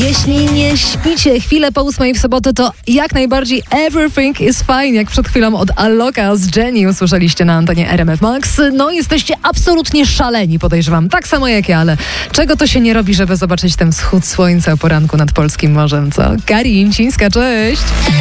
Jeśli nie śpicie chwilę po 8 w sobotę, to jak najbardziej Everything is Fine, jak przed chwilą od Alloka z Jenny usłyszeliście na antenie RMF Max. No jesteście absolutnie szaleni, podejrzewam, tak samo jak ja, ale czego to się nie robi, żeby zobaczyć ten wschód słońca o poranku nad polskim morzem, co? Kari Incińska, cześć!